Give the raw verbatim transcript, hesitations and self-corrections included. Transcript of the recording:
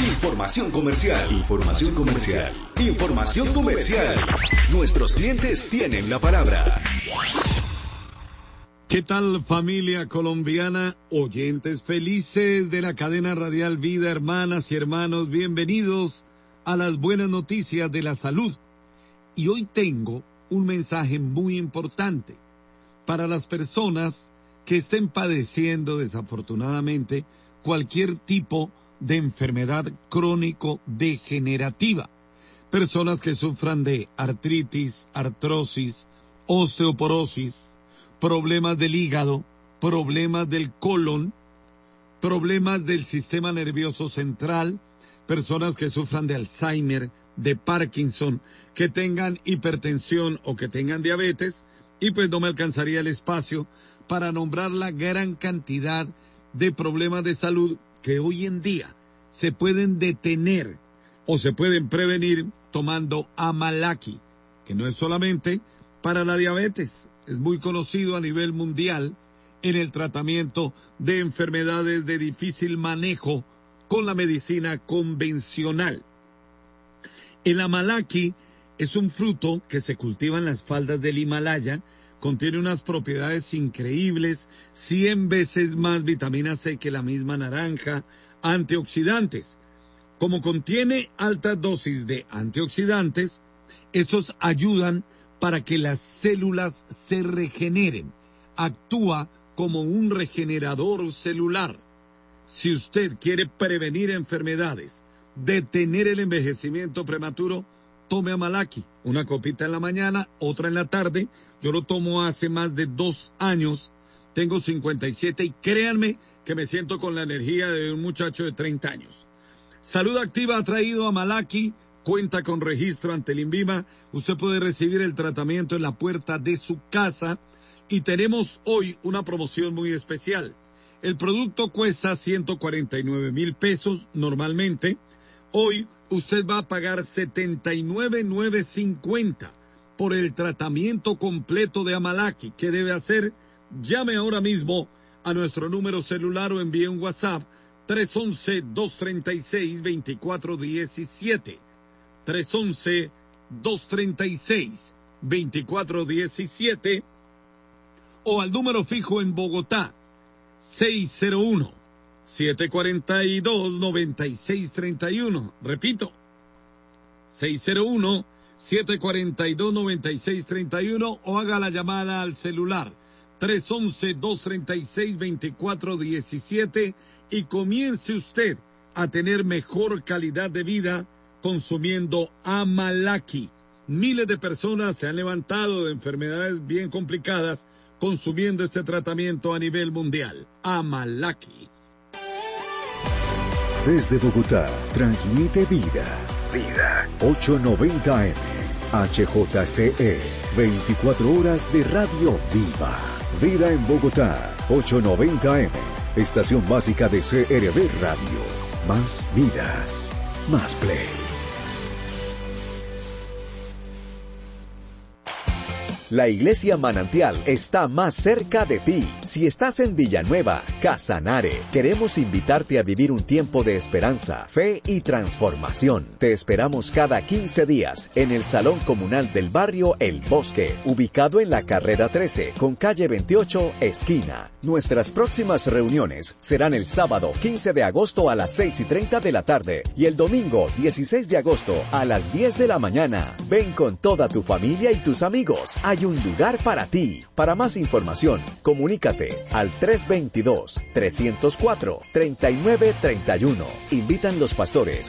Información comercial. Información comercial. Información comercial. Nuestros clientes tienen la palabra. ¿Qué tal, familia colombiana? Oyentes felices de la cadena radial Vida, hermanas y hermanos, bienvenidos a las buenas noticias de la salud. Y hoy tengo un mensaje muy importante para las personas que estén padeciendo desafortunadamente cualquier tipo de enfermedad crónico-degenerativa. Personas que sufran de artritis, artrosis, osteoporosis, problemas del hígado, problemas del colon, problemas del sistema nervioso central, personas que sufran de Alzheimer, de Parkinson, que tengan hipertensión o que tengan diabetes, y pues no me alcanzaría el espacio para nombrar la gran cantidad de problemas de salud que hoy en día se pueden detener o se pueden prevenir tomando Amalaki, que no es solamente para la diabetes, es muy conocido a nivel mundial en el tratamiento de enfermedades de difícil manejo con la medicina convencional. El Amalaki es un fruto que se cultiva en las faldas del Himalaya, contiene unas propiedades increíbles, cien veces más vitamina C que la misma naranja, antioxidantes. Como contiene altas dosis de antioxidantes, estos ayudan para que las células se regeneren. Actúa como un regenerador celular. Si usted quiere prevenir enfermedades, detener el envejecimiento prematuro, tome Amalaki. Una copita en la mañana, otra en la tarde. Yo lo tomo hace más de dos años. Tengo cincuenta y siete y créanme que me siento con la energía de un muchacho de treinta años. Salud Activa ha traído Amalaki. Cuenta con registro ante el INVIMA. Usted puede recibir el tratamiento en la puerta de su casa. Y tenemos hoy una promoción muy especial. El producto cuesta ciento cuarenta y nueve mil pesos normalmente. Hoy usted va a pagar setenta y nueve mil novecientos cincuenta por el tratamiento completo de Amalaki. ¿Qué debe hacer? Llame ahora mismo a nuestro número celular o envíe un WhatsApp tres once, dos treinta y seis, veinticuatro diecisiete. tres once, dos treinta y seis, veinticuatro diecisiete o al número fijo en Bogotá seis cero uno, siete cuatro dos, nueve seis tres uno. Repito, seis cero uno, siete cuatro dos, nueve seis tres uno o haga la llamada al celular tres once, dos treinta y seis, veinticuatro diecisiete y comience usted a tener mejor calidad de vida consumiendo Amalaki. Miles de personas se han levantado de enfermedades bien complicadas consumiendo este tratamiento a nivel mundial. Amalaki. Desde Bogotá, transmite Vida. Vida. ochocientos noventa eme. H J C E. veinticuatro horas de radio viva. Vida en Bogotá. ochocientos noventa eme. Estación básica de C R B Radio. Más vida. Más play. La Iglesia Manantial está más cerca de ti. Si estás en Villanueva, Casanare, queremos invitarte a vivir un tiempo de esperanza, fe y transformación. Te esperamos cada quince días en el Salón Comunal del Barrio El Bosque, ubicado en la carrera trece, con calle veintiocho, esquina. Nuestras próximas reuniones serán el sábado quince de agosto a las seis y treinta de la tarde y el domingo dieciséis de agosto a las diez de la mañana. Ven con toda tu familia y tus amigos. Hay un lugar para ti. Para más información, comunícate al tres dos dos, tres cero cuatro, tres nueve tres uno. Invitan los pastores